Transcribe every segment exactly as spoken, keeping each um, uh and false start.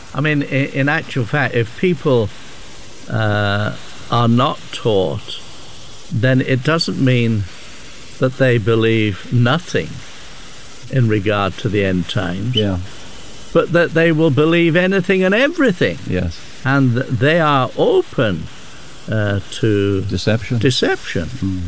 I mean, in, in actual fact, if people uh, are not taught, then it doesn't mean that they believe nothing in regard to the end times. Yeah. But that they will believe anything and everything. Yes. And they are open uh, to deception. Deception. Mm.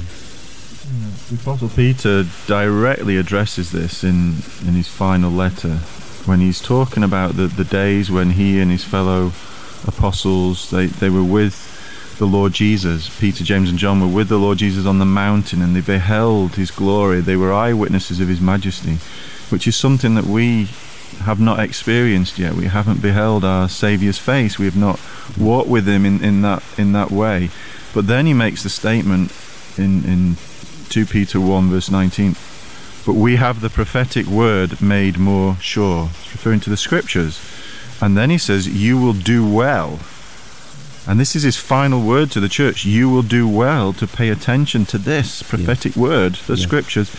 The Apostle Peter directly addresses this in, in his final letter when he's talking about the, the days when he and his fellow apostles, they, they were with the Lord Jesus. Peter, James and John were with the Lord Jesus on the mountain, and they beheld his glory. They were eyewitnesses of his majesty, which is something that we have not experienced yet. We haven't beheld our Saviour's face. We have not walked with him in, in that in that way. But then he makes the statement in, in two Peter one verse nineteen, but we have the prophetic word made more sure. It's referring to the scriptures. And then he says, you will do well. And this is his final word to the church. You will do well to pay attention to this prophetic yeah. word, the yeah. scriptures,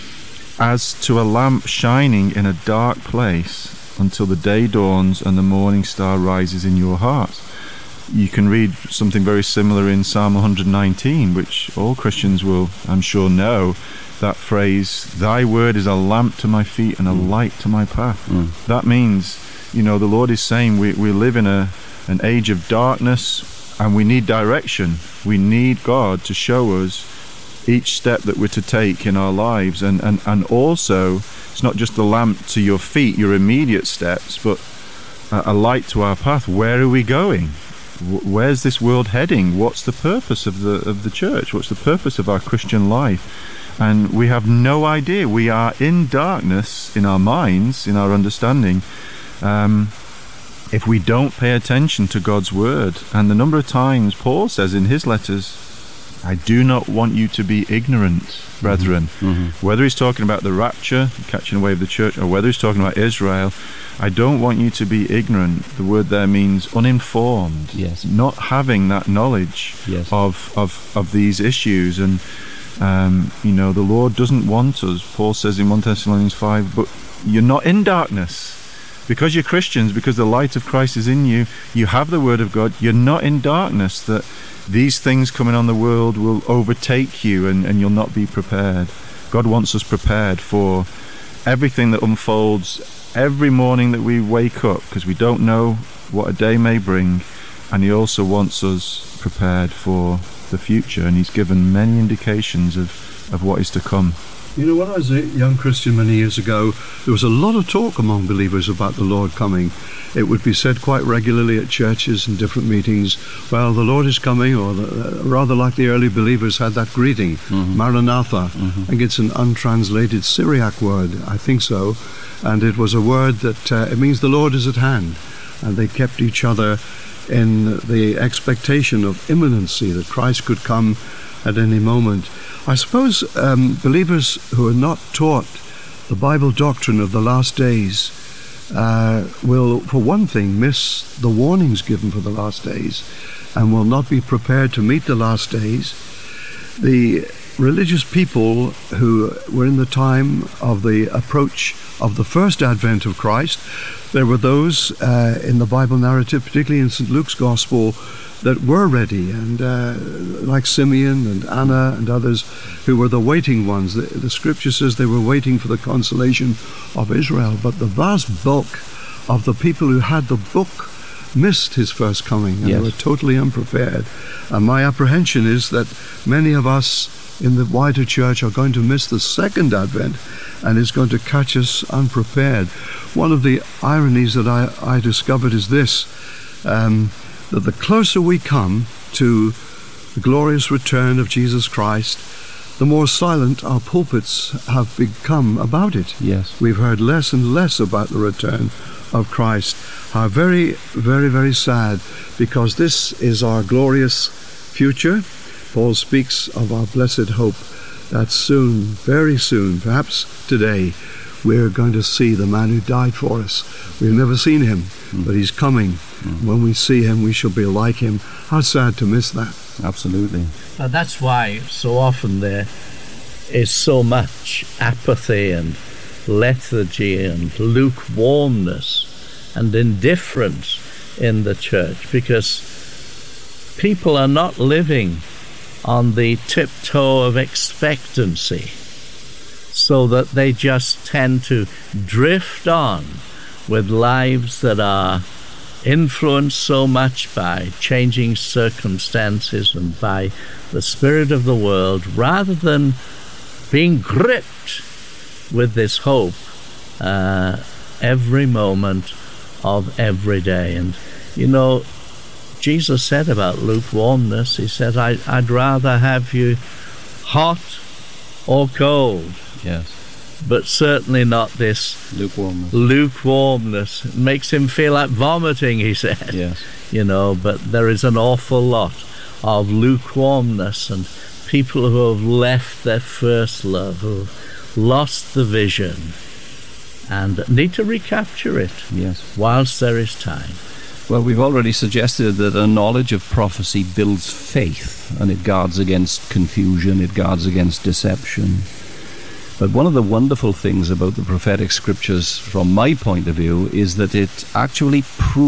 as to a lamp shining in a dark place until the day dawns and the morning star rises in your hearts. You can read something very similar in Psalm one nineteen, which all Christians will, I'm sure, know. That phrase, thy word is a lamp to my feet and a mm. light to my path. Mm. That means, you know, the Lord is saying we, we live in a an age of darkness, and we need direction. We need God to show us each step that we're to take in our lives, and, and, and also it's not just the lamp to your feet, your immediate steps, but a, a light to our path. Where are we going? Where's this world heading? What's the purpose of the of the church? What's the purpose of our Christian life? And we have no idea. We are in darkness in our minds, in our understanding, um, if we don't pay attention to God's word. And the number of times Paul says in his letters, I do not want you to be ignorant, brethren. Mm-hmm. Mm-hmm. Whether he's talking about the rapture, catching away of the church, or whether he's talking about Israel, I don't want you to be ignorant. The word there means uninformed. Yes. Not having that knowledge yes. of, of, of these issues. And, um, you know, the Lord doesn't want us, Paul says in First Thessalonians five, but you're not in darkness. Because you're Christians, because the light of Christ is in you, you have the word of God, you're not in darkness, that these things coming on the world will overtake you and, and you'll not be prepared. God wants us prepared for everything that unfolds every morning that we wake up, because we don't know what a day may bring, and he also wants us prepared for the future, and he's given many indications of, of what is to come. You know, when I was a young Christian many years ago, there was a lot of talk among believers about the Lord coming. It would be said quite regularly at churches and different meetings, well, the Lord is coming, or the, uh, rather like the early believers had that greeting, mm-hmm. Maranatha. Mm-hmm. I think it's an untranslated Syriac word, I think so, and it was a word that uh, it means the Lord is at hand, and they kept each other in the expectation of imminency, that Christ could come at any moment. I suppose um, believers who are not taught the Bible doctrine of the last days uh, will, for one thing, miss the warnings given for the last days and will not be prepared to meet the last days. The religious people who were in the time of the approach of the first advent of Christ, there were those uh, in the Bible narrative, particularly in Saint Luke's Gospel, that were ready, and uh, like Simeon and Anna and others who were the waiting ones. The, the scripture says they were waiting for the consolation of Israel, but the vast bulk of the people who had the book missed his first coming, and yes. they were totally unprepared. And my apprehension is that many of us in the wider church are going to miss the second advent, and it's going to catch us unprepared. One of the ironies that I, I discovered is this, um, that the closer we come to the glorious return of Jesus Christ, the more silent our pulpits have become about it. Yes. We've heard less and less about the return of Christ. How very, very, very sad, because this is our glorious future. Paul speaks of our blessed hope that soon, very soon, perhaps today, we're going to see the man who died for us. We've never seen him, mm. but he's coming. Mm. When we see him, we shall be like him. How sad to miss that. Absolutely. And that's why so often there is so much apathy and lethargy and lukewarmness and indifference in the church, because people are not living on the tiptoe of expectancy, so that they just tend to drift on with lives that are influenced so much by changing circumstances and by the spirit of the world, rather than being gripped with this hope uh, every moment of every day. And you know, Jesus said about lukewarmness, he said, I, I'd rather have you hot or cold. Yes. But certainly not this lukewarmness. Lukewarmness. It makes him feel like vomiting, he said. Yes. You know, but there is an awful lot of lukewarmness, and people who have left their first love, who have lost the vision, and need to recapture it. Yes. Whilst there is time. Well, we've already suggested that a knowledge of prophecy builds faith, and it guards against confusion, it guards against deception. But one of the wonderful things about the prophetic scriptures, from my point of view, is that it actually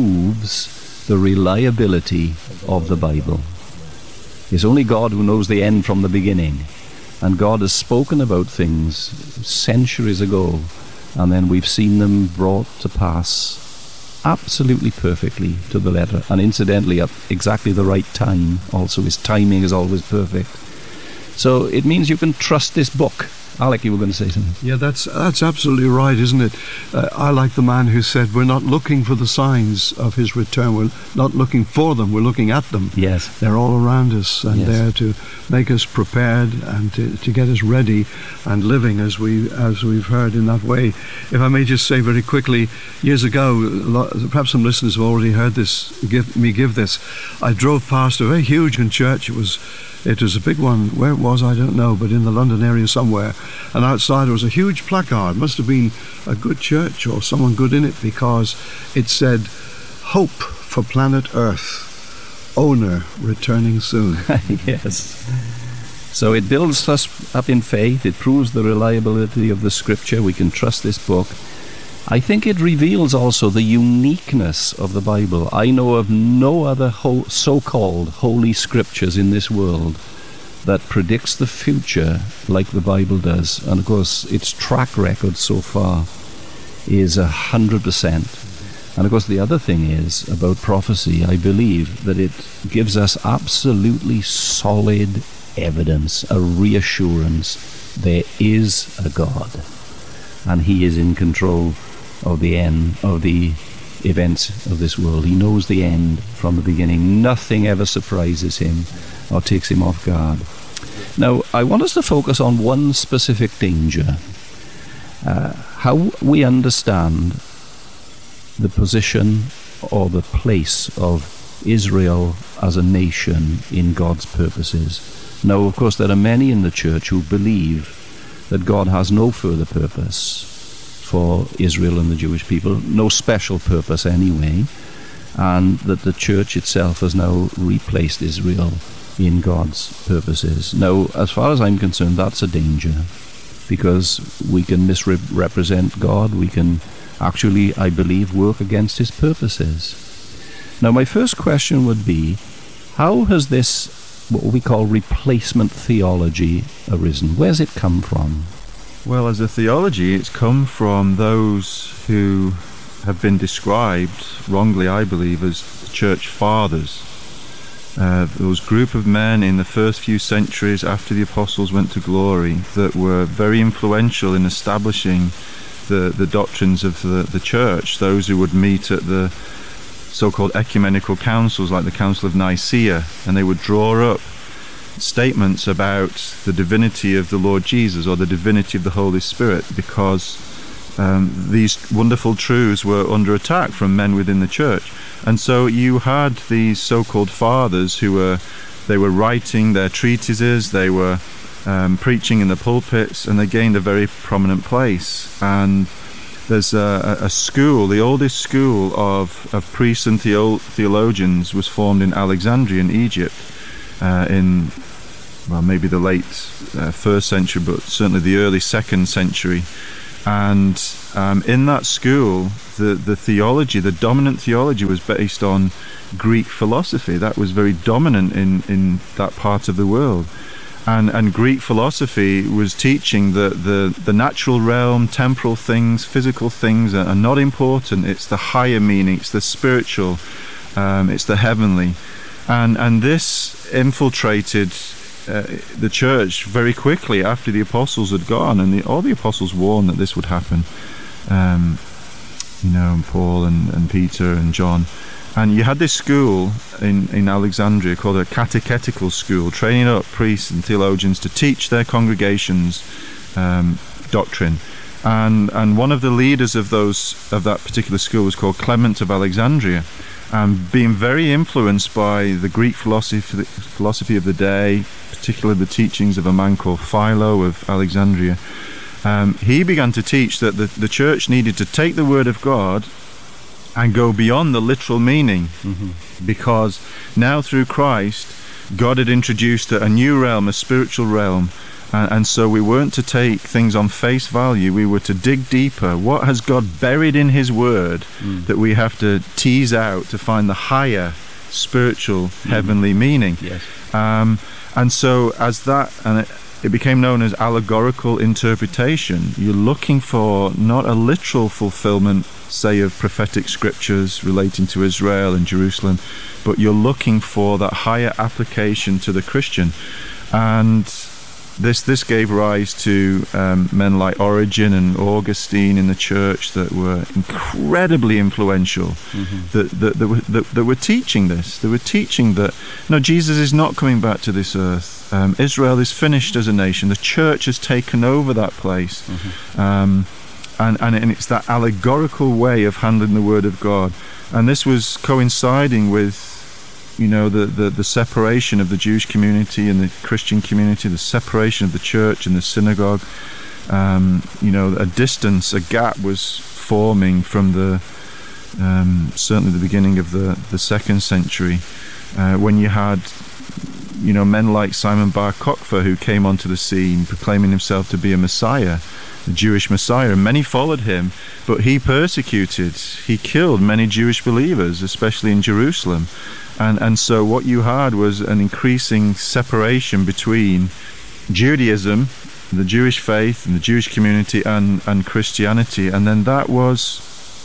proves the reliability of the Bible. It's only God who knows the end from the beginning. And God has spoken about things centuries ago, and then we've seen them brought to pass absolutely perfectly to the letter, and incidentally at exactly the right time. Also, his timing is always perfect. So it means you can trust this book. Alec, you were going to say something. Yeah, that's that's absolutely right, isn't it? Uh, I like the man who said, we're not looking for the signs of his return. We're not looking for them. We're looking at them. Yes. They're all around us, and Yes. there to make us prepared and to, to get us ready and living as, we, as we've heard in that way. If I may just say very quickly, years ago, lo- perhaps some listeners have already heard this, give, me give this. I drove past a very huge church. It was It was a big one. Where it was, I don't know, but in the London area somewhere. And outside there was a huge placard. Must have been a good church or someone good in it, because it said, "Hope for planet Earth. Owner returning soon." Yes. So it builds us up in faith. It proves the reliability of the scripture. We can trust this book. I think it reveals also the uniqueness of the Bible. I know of no other ho- so-called holy scriptures in this world that predicts the future like the Bible does. And of course, its track record so far is a hundred percent. And of course, the other thing is about prophecy, I believe that it gives us absolutely solid evidence, a reassurance. There is a God, and he is in control of the end of the events of this world. He knows the end from the beginning. Nothing ever surprises him or takes him off guard. Now, I want us to focus on one specific danger. Uh, how we understand the position or the place of Israel as a nation in God's purposes. Now, of course, there are many in the church who believe that God has no further purpose for Israel and the Jewish people, no special purpose anyway, and that the church itself has now replaced Israel in God's purposes. Now, as far as I'm concerned, that's a danger, because we can misrepresent God. We can actually, I believe, work against his purposes. Now, my first question would be, how has this, what we call replacement theology, arisen? Where's it come from? Well, as a theology, it's come from those who have been described, wrongly I believe, as church fathers. Uh, those group of men in the first few centuries after the apostles went to glory that were very influential in establishing the, the doctrines of the, the church, those who would meet at the so-called ecumenical councils like the Council of Nicaea, and they would draw up statements about the divinity of the Lord Jesus or the divinity of the Holy Spirit, because um, these wonderful truths were under attack from men within the church. And so you had these so-called fathers who were they were writing their treatises, they were um, preaching in the pulpits, and they gained a very prominent place. And there's a, a school, the oldest school of, of priests and theo- theologians was formed in Alexandria in Egypt uh, in well, maybe the late uh, first century, but certainly the early second century. And um, in that school, the, the theology, the dominant theology was based on Greek philosophy. That was very dominant in, in that part of the world. And, and Greek philosophy was teaching that the, the natural realm, temporal things, physical things are, are not important. It's the higher meaning, it's the spiritual, um, it's the heavenly. And, and this infiltrated uh, the church very quickly after the apostles had gone. And the, all the apostles warned that this would happen. Um, you know, Paul and, and Peter and John. And you had this school in, in Alexandria called a catechetical school, training up priests and theologians to teach their congregations um, doctrine. And and one of the leaders of those of that particular school was called Clement of Alexandria, and being very influenced by the Greek philosophy philosophy of the day, particularly the teachings of a man called Philo of Alexandria. Um, he began to teach that the, the church needed to take the word of God and go beyond the literal meaning, mm-hmm. because now through Christ, God had introduced a, a new realm, a spiritual realm, and, and so we weren't to take things on face value. We were to dig deeper. What has God buried in His Word mm. that we have to tease out to find the higher spiritual, mm-hmm. heavenly meaning? Yes. Um, and so as that, and it, it became known as allegorical interpretation. You're looking for not a literal fulfillment, say, of prophetic scriptures relating to Israel and Jerusalem, but you're looking for that higher application to the Christian. And this this gave rise to um, men like Origen and Augustine in the church that were incredibly influential, mm-hmm. that, that, that, were, that, that were teaching this. They were teaching that, no, Jesus is not coming back to this earth. Um, Israel is finished as a nation. The church has taken over that place. Mm-hmm. Um, and, and, and it's that allegorical way of handling the Word of God. And this was coinciding with, you know, the, the, the separation of the Jewish community and the Christian community, the separation of the church and the synagogue. Um, you know, a distance, a gap was forming from the, um, certainly the beginning of the, the second century, uh, when you had, you know, men like Simon Bar Kokhba, who came onto the scene proclaiming himself to be a Messiah, the Jewish Messiah, and many followed him, but he persecuted, he killed many Jewish believers, especially in Jerusalem. And and so what you had was an increasing separation between Judaism, the Jewish faith and the Jewish community, and, and Christianity. And then that was,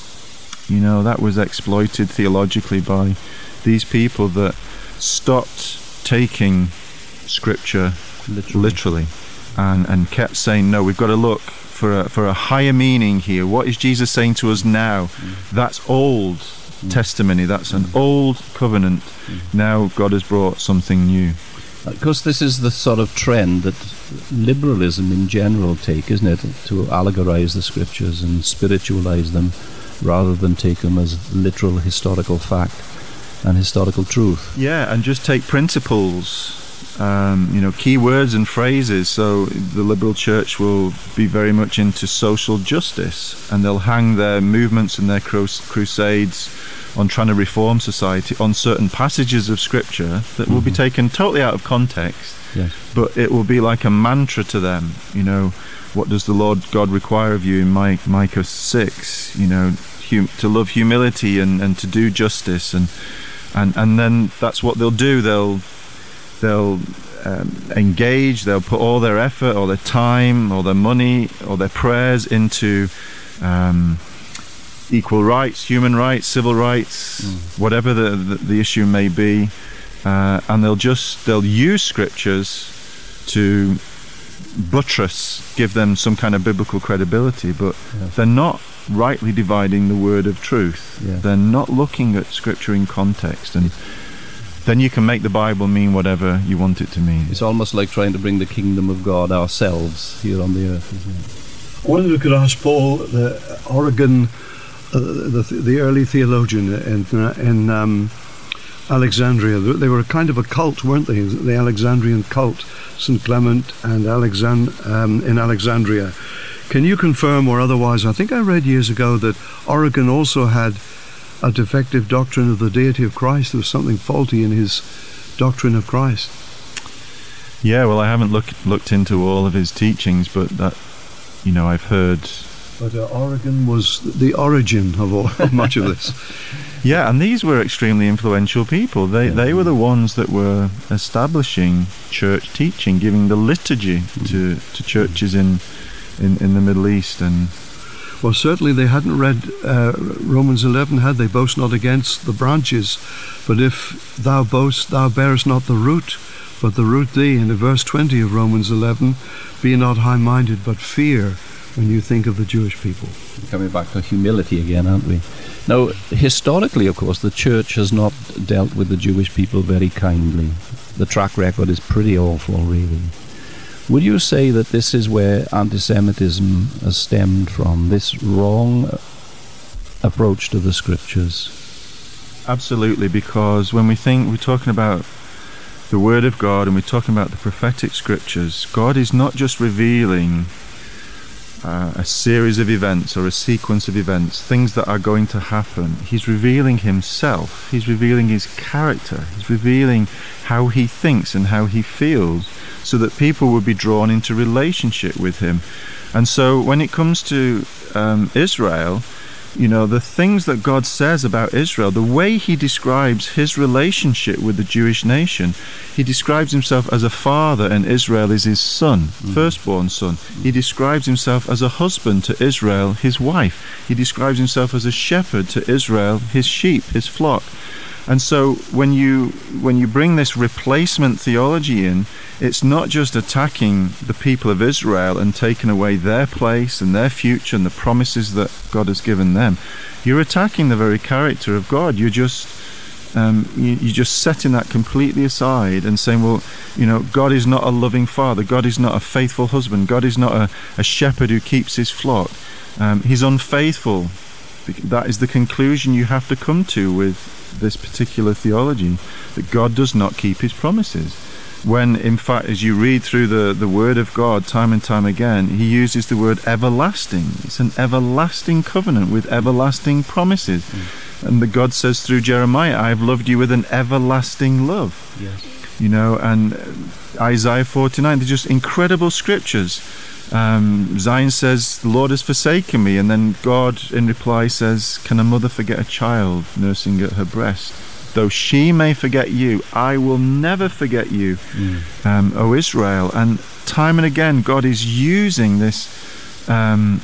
you know, that was exploited theologically by these people that stopped taking Scripture literally, literally and, and kept saying, no, we've got to look for a, for a higher meaning here. What is Jesus saying to us now? Mm. That's old testimony, that's an old covenant. Mm. Now God has brought something new. Because this is the sort of trend that liberalism in general take, isn't it? To allegorize the scriptures and spiritualize them rather than take them as literal historical fact and historical truth. Yeah, and just take principles, um, you know, key words and phrases. So the liberal church will be very much into social justice, and they'll hang their movements and their crusades on trying to reform society on certain passages of Scripture that mm-hmm. will be taken totally out of context. Yes. But it will be like a mantra to them. You know, what does the Lord God require of you in Micah six? You know, hum- to love humility and, and to do justice, and and and then that's what they'll do. They'll they'll um, engage. They'll put all their effort, or their time, or their money, or their prayers into Um, equal rights, human rights, civil rights, mm. whatever the, the the issue may be, uh, and they'll just they'll use scriptures to buttress, give them some kind of biblical credibility, but yes. they're not rightly dividing the word of truth. Yes. They're not looking at scripture in context, and then you can make the Bible mean whatever you want it to mean. It's almost like trying to bring the kingdom of God ourselves here on the earth, isn't it? I wonder if we could ask Paul, the Origen, uh, the the early theologian in uh, in um, Alexandria. They were a kind of a cult, weren't they? The Alexandrian cult, Saint Clement and Alexand um, in Alexandria. Can you confirm or otherwise? I think I read years ago that Origen also had a defective doctrine of the deity of Christ. There was something faulty in his doctrine of Christ. Yeah, well, I haven't looked looked into all of his teachings, but that, you know, I've heard But uh, Oregon was the origin of, all, of much of this. Yeah, and these were extremely influential people. They Yeah. they were the ones that were establishing church teaching, giving the liturgy to, to churches in, in in the Middle East. And Well, certainly they hadn't read uh, Romans eleven, had they? Boast not against the branches, but if thou boast, thou bearest not the root, but the root thee. In the verse twenty of Romans eleven, be not high-minded, but fear, when you think of the Jewish people. Coming back to humility again, aren't we? Now, historically, of course, the church has not dealt with the Jewish people very kindly. The track record is pretty awful, really. Would you say that this is where anti-Semitism has stemmed from, this wrong approach to the scriptures? absolutely, because when we think we're talking about the Word of God and we're talking about the prophetic scriptures, God is not just revealing uh, a series of events or a sequence of events, things that are going to happen. He's revealing himself. He's revealing his character. He's revealing how he thinks and how he feels, so that people would be drawn into relationship with him. And so when it comes to um, Israel, you know, the things that God says about Israel, the way he describes his relationship with the Jewish nation, he describes himself as a father and Israel is his son, mm. firstborn son. He describes himself as a husband to Israel, his wife. He describes himself as a shepherd to Israel, his sheep, his flock. And so when you when you bring this replacement theology in, it's not just attacking the people of Israel and taking away their place and their future and the promises that God has given them. You're attacking the very character of God. You're just um, you, you're just setting that completely aside and saying, well, you know, God is not a loving father. God is not a faithful husband. God is not a, a shepherd who keeps his flock. Um, he's unfaithful. That is the conclusion you have to come to with this particular theology, that God does not keep his promises. When in fact, as you read through the, the word of God time and time again, he uses the word everlasting. It's an everlasting covenant with everlasting promises. Mm. And the God says through Jeremiah, I have loved you with an everlasting love. Yes. You know, and Isaiah forty-nine, they're just incredible scriptures. Um, Zion says, the Lord has forsaken me, and then God in reply says, can a mother forget a child nursing at her breast? Though she may forget you, I will never forget you, mm. um, O Israel. And time and again, God is using this um,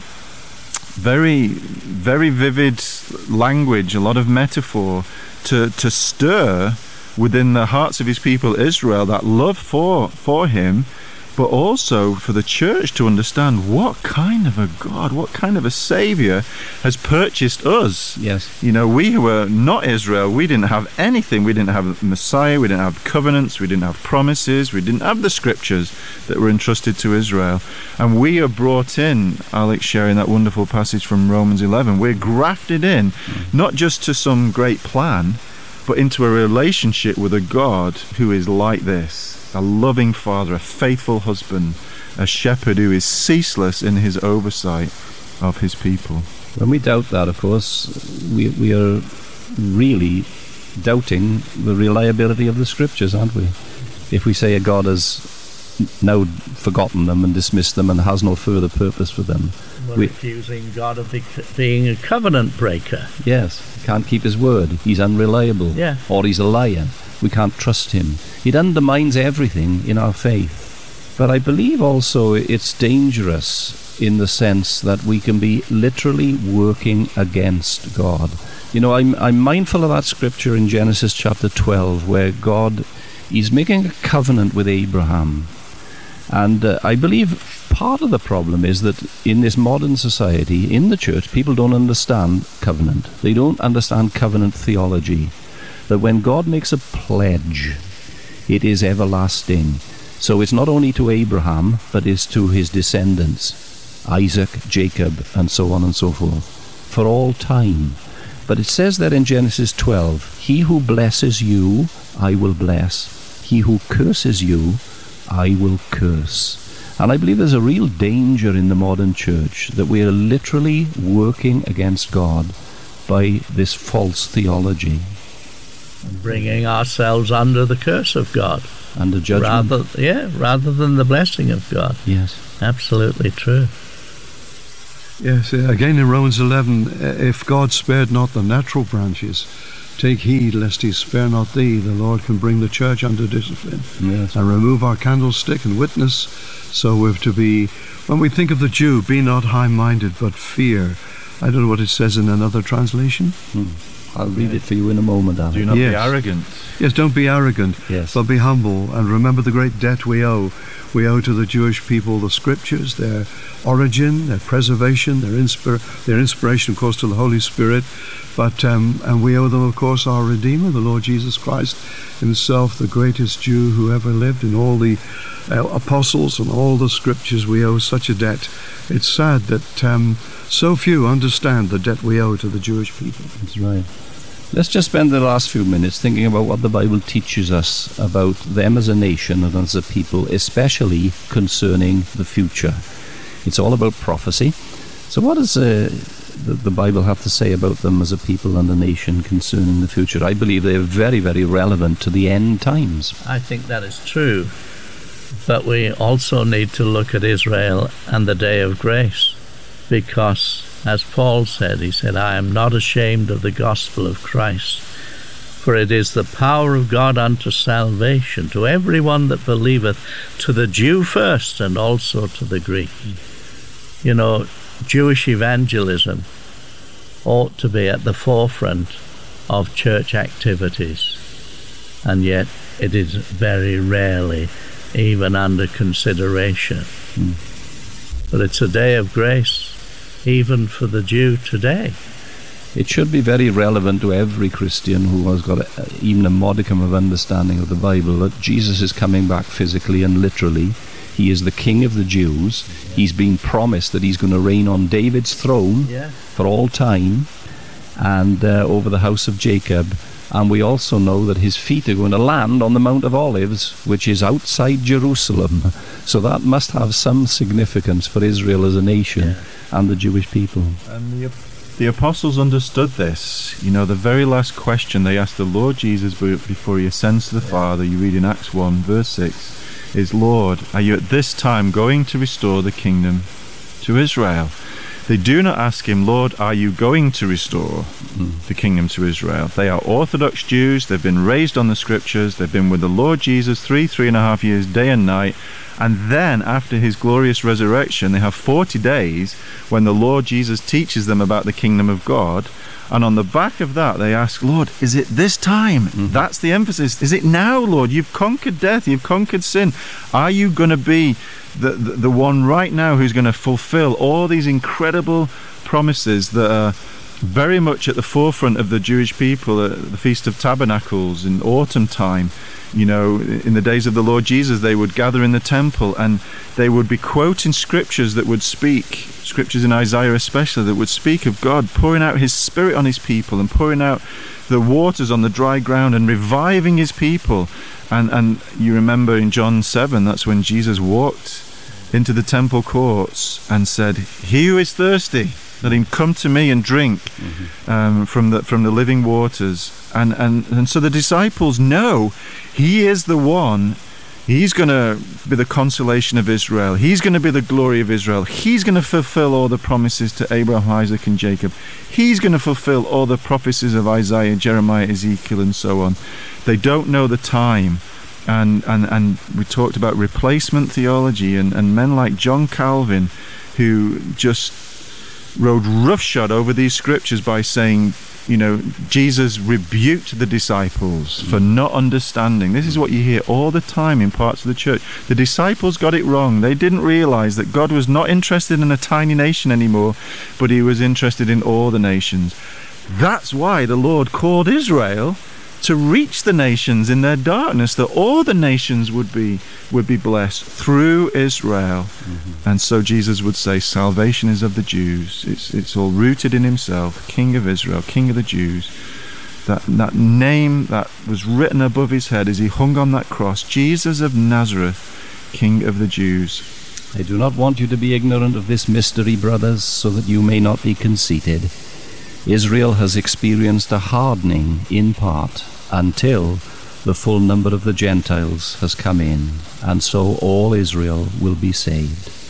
very, very vivid language, a lot of metaphor, to, to stir within the hearts of his people Israel that love for, for him, but also for the church to understand what kind of a God, what kind of a Saviour has purchased us. Yes. You know, we who were not Israel, we didn't have anything. We didn't have Messiah, we didn't have covenants, we didn't have promises, we didn't have the scriptures that were entrusted to Israel. And we are brought in, Alex sharing that wonderful passage from Romans eleven, we're grafted in, mm. not just to some great plan, but into a relationship with a God who is like this. A loving father, a faithful husband, a shepherd who is ceaseless in his oversight of his people. When we doubt that, of course, we, we are really doubting the reliability of the scriptures, aren't we? If we say a God has now forgotten them and dismissed them and has no further purpose for them. We're we, accusing God of being a covenant breaker. Yes, can't keep his word. He's unreliable. Yeah. Or he's a liar. We can't trust him. It undermines everything in our faith. But I believe also it's dangerous in the sense that we can be literally working against God. You know, I'm, I'm mindful of that scripture in Genesis chapter twelve where God is making a covenant with Abraham. And uh, I believe part of the problem is that in this modern society, in the church, people don't understand covenant. They don't understand covenant theology. That when God makes a pledge, it is everlasting. So it's not only to Abraham, but it's to his descendants, Isaac, Jacob, and so on and so forth, for all time. But it says that in Genesis twelve, he who blesses you, I will bless. He who curses you, I will curse. And I believe there's a real danger in the modern church that we are literally working against God by this false theology. Bringing ourselves under the curse of God. Under judgment. Rather, yeah, rather than the blessing of God. Yes. Absolutely true. Yes, uh, again in Romans eleven, uh, if God spared not the natural branches, take heed lest he spare not thee. The Lord can bring the church under discipline Yes. and remove our candlestick and witness. So we're to be, when we think of the Jew, be not high-minded, but fear. I don't know what it says in another translation. Hmm. I'll read it for you in a moment, Alan. Do not Yes. be arrogant. Yes, don't be arrogant, Yes. but be humble, and remember the great debt we owe. We owe to the Jewish people the scriptures, their origin, their preservation, their inspir- their inspiration, of course, to the Holy Spirit. But um, and we owe them, of course, our Redeemer, the Lord Jesus Christ himself, the greatest Jew who ever lived, and all the uh, apostles and all the scriptures. We owe such a debt. It's sad that um, so few understand the debt we owe to the Jewish people. That's right. Let's just spend the last few minutes thinking about what the Bible teaches us about them as a nation and as a people, especially concerning the future. It's all about prophecy. So what does uh, the, the Bible have to say about them as a people and a nation concerning the future? I believe they are very, very relevant to the end times. I think that is true. But we also need to look at Israel and the day of grace, because, as Paul said, he said, I am not ashamed of the gospel of Christ, for it is the power of God unto salvation to every one that believeth, to the Jew first and also to the Greek. You know, Jewish evangelism ought to be at the forefront of church activities, and yet it is very rarely even under consideration. Mm. But it's a day of grace even for the Jew today. It should be very relevant to every Christian who has got a, even a modicum of understanding of the Bible, that Jesus is coming back physically and literally. He is the King of the Jews. He's been promised that he's going to reign on David's throne Yeah. for all time and uh, over the house of Jacob. And we also know that his feet are going to land on the Mount of Olives, which is outside Jerusalem. So that must have some significance for Israel as a nation. Yeah. And the Jewish people. And the, the apostles understood this. You know, the very last question they asked the Lord Jesus before he ascends to the yeah. Father, you read in Acts one, verse six, is, Lord, are you at this time going to restore the kingdom to Israel? They do not ask him, Lord, are you going to restore mm. the kingdom to Israel? They are Orthodox Jews. They've been raised on the scriptures. They've been with the Lord Jesus three, three and a half years, day and night. And then, after his glorious resurrection, they have forty days when the Lord Jesus teaches them about the kingdom of God. And on the back of that, they ask, Lord, is it this time? Mm-hmm. That's the emphasis. Is it now, Lord? You've conquered death. You've conquered sin. Are you going to be the, the, the one right now who's going to fulfill all these incredible promises that are very much at the forefront of the Jewish people at the Feast of Tabernacles in autumn time? You know, in the days of the Lord Jesus, they would gather in the temple and they would be quoting scriptures that would speak, scriptures in Isaiah especially, that would speak of God pouring out his Spirit on his people and pouring out the waters on the dry ground and reviving his people. And, and you remember in John seven, that's when Jesus walked into the temple courts and said, he who is thirsty, let him come to me and drink mm-hmm. um, from the from the living waters. And, and and so the disciples know he is the one. He's going to be the consolation of Israel. He's going to be the glory of Israel. He's going to fulfill all the promises to Abraham, Isaac and Jacob. He's going to fulfill all the prophecies of Isaiah, Jeremiah, Ezekiel and so on. They don't know the time. And and, and we talked about replacement theology and, and men like John Calvin, who just rode roughshod over these scriptures by saying, you know, Jesus rebuked the disciples for not understanding. This is what you hear all the time in parts of the church. The disciples got it wrong. They didn't realize that God was not interested in a tiny nation anymore, but he was interested in all the nations. That's why the Lord called Israel to reach the nations in their darkness, that all the nations would be would be blessed through Israel. Mm-hmm. And so Jesus would say, salvation is of the Jews. It's it's all rooted in himself, King of Israel, King of the Jews. That that name that was written above his head as he hung on that cross, Jesus of Nazareth, King of the Jews. I do not want you to be ignorant of this mystery, brothers, so that you may not be conceited. Israel has experienced a hardening in part until the full number of the Gentiles has come in, and so all Israel will be saved.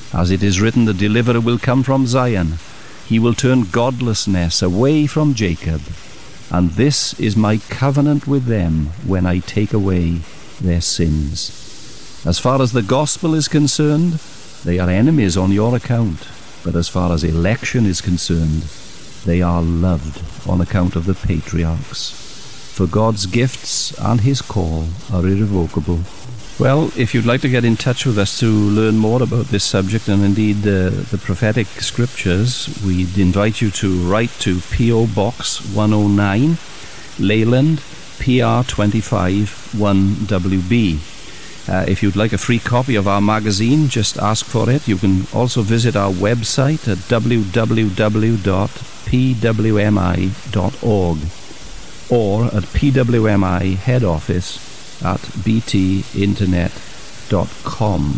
As it is written, the deliverer will come from Zion. He will turn godlessness away from Jacob. And this is my covenant with them when I take away their sins. As far as the gospel is concerned, they are enemies on your account. But as far as election is concerned, they are loved on account of the patriarchs. For God's gifts and his call are irrevocable. Well, if you'd like to get in touch with us to learn more about this subject and indeed uh, the prophetic scriptures, we'd invite you to write to P O Box one oh nine, Leyland, P R twenty-five one W B. Uh, if you'd like a free copy of our magazine, just ask for it. You can also visit our website at w w w dot p w m i dot org or at P W M I head office at b t internet dot com.